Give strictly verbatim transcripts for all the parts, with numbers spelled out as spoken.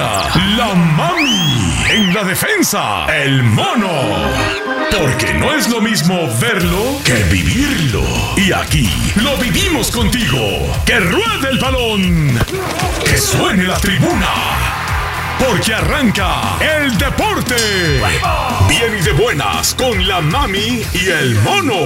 portera, la mami. En la defensa, el mono. Porque no es lo mismo verlo que vivirlo. Y aquí lo vivimos contigo. ¡Que ruede el balón! ¡Que suene la tribuna! Porque arranca el deporte. Bien y de buenas con la mami y el mono.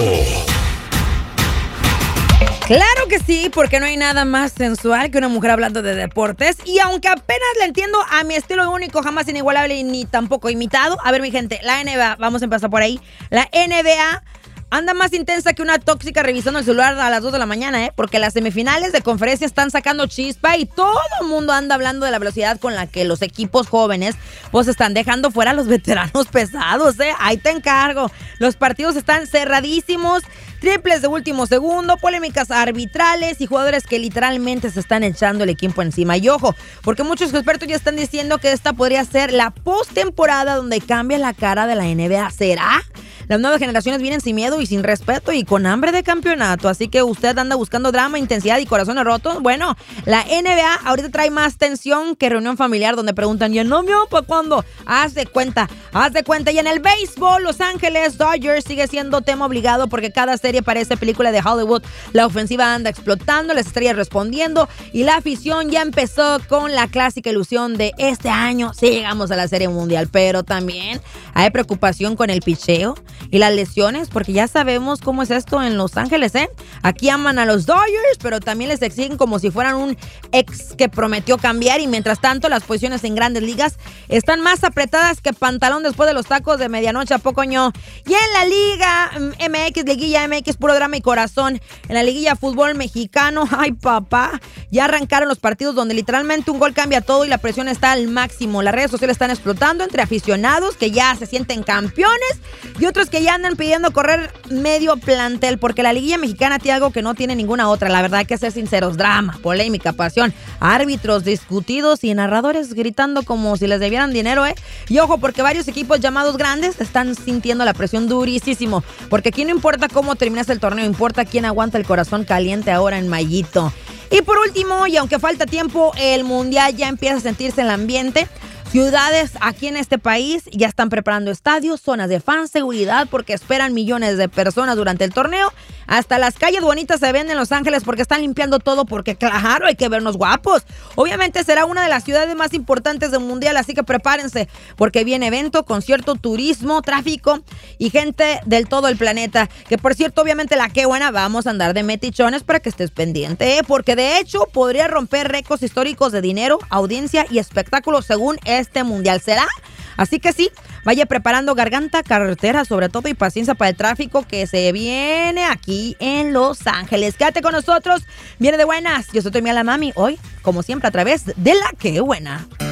Claro que sí, porque no hay nada más sensual que una mujer hablando de deportes. Y aunque apenas la entiendo a mi estilo único, jamás inigualable ni tampoco imitado. A ver, mi gente, la N B A, vamos a empezar por ahí. La N B A anda más intensa que una tóxica revisando el celular a las dos de la mañana, ¿eh? Porque las semifinales de conferencia están sacando chispa y todo el mundo anda hablando de la velocidad con la que los equipos jóvenes pues están dejando fuera a los veteranos pesados, ¿eh? Ahí te encargo. Los partidos están cerradísimos, triples de último segundo, polémicas arbitrales y jugadores que literalmente se están echando el equipo encima. Y ojo, porque muchos expertos ya están diciendo que esta podría ser la postemporada donde cambia la cara de la N B A. ¿Será? Las nuevas generaciones vienen sin miedo y sin respeto y con hambre de campeonato. Así que usted anda buscando drama, intensidad y corazones rotos. Bueno, la N B A ahorita trae más tensión que reunión familiar donde preguntan, ¿y el novio para cuándo? Haz de cuenta, haz de cuenta. Y en el béisbol, Los Ángeles Dodgers sigue siendo tema obligado porque cada serie parece película de Hollywood. La ofensiva anda explotando, las estrellas respondiendo y la afición ya empezó con la clásica ilusión de este año sí llegamos a la Serie Mundial. Pero también hay preocupación con el picheo y las lesiones, porque ya sabemos cómo es esto en Los Ángeles, ¿eh? Aquí aman a los Dodgers, pero también les exigen como si fueran un ex que prometió cambiar. Y mientras tanto, las posiciones en grandes ligas están más apretadas que pantalón después de los tacos de medianoche, ¿a poco ño? Y en la Liga M X, Liguilla M X, puro drama y corazón. En la Liguilla Fútbol Mexicano, ay papá, ya arrancaron los partidos donde literalmente un gol cambia todo y la presión está al máximo. Las redes sociales están explotando entre aficionados que ya se sienten campeones y otros que ya andan pidiendo correr medio plantel, porque la Liguilla Mexicana tiene algo que no tiene ninguna otra. La verdad, hay que ser sinceros: drama, polémica, pasión, árbitros discutidos y narradores gritando como si les debieran dinero, ¿eh? Y ojo, porque varios equipos llamados grandes están sintiendo la presión durísimo, porque aquí no importa cómo terminas el torneo, importa quién aguanta el corazón caliente ahora en mayito. Y por último, y aunque falta tiempo, el Mundial ya empieza a sentirse en el ambiente. Ciudades aquí en este país ya están preparando estadios, zonas de fan, seguridad, porque esperan millones de personas durante el torneo. Hasta las calles bonitas se ven en Los Ángeles porque están limpiando todo, porque claro, hay que vernos guapos. Obviamente será una de las ciudades más importantes del mundial, así que prepárense, porque viene evento, concierto, turismo, tráfico y gente del todo el planeta. Que por cierto, obviamente la Qué Buena vamos a andar de metichones para que estés pendiente, ¿eh? Porque de hecho podría romper récords históricos de dinero, audiencia y espectáculos según este mundial. ¿Será? Así que sí, vaya preparando garganta, carretera, sobre todo, y paciencia para el tráfico que se viene aquí en Los Ángeles. Quédate con nosotros, viene de buenas. Yo soy tu amiga la mami, hoy, como siempre, a través de la Qué Buena.